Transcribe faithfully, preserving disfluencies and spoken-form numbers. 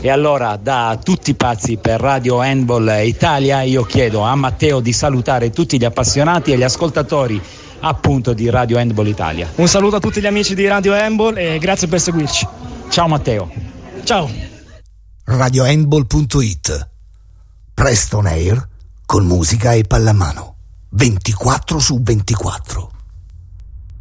E allora, da tutti pazzi per Radio Handball Italia, io chiedo a Matteo di salutare tutti gli appassionati e gli ascoltatori appunto di Radio Handball Italia. Un saluto a tutti gli amici di Radio Handball e grazie per seguirci. Ciao Matteo. Ciao. radio handball punto it. Presto on air con musica e pallamano ventiquattro su ventiquattro.